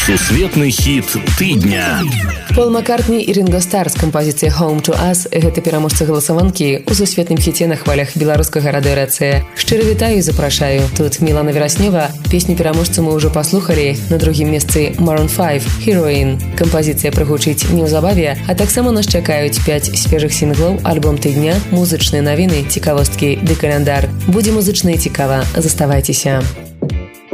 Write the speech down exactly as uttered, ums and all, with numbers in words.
Сусветны хіт тыдня. Пол Маккартні і Ринго Стар з кампазіцыяй «Home to Us» – гэта пераможцы галасаванкі ў сусветным хіце на хвалях беларускага радыё «Рацыя». Шчыра вітаю і запрашаю. Тут Мілана Вераснёва. Песню пераможцу мы ўжо паслухалі. На другім месцы Maroon five «Heroin». Кампазіцыя прагучыць неўзабаве, а таксама нас чакаюць пяць свежых сінглаў, альбом тыдня, музычныя навіны, цікавосткі ды каляндар. Будзе музычна і цікава. Заставайцеся.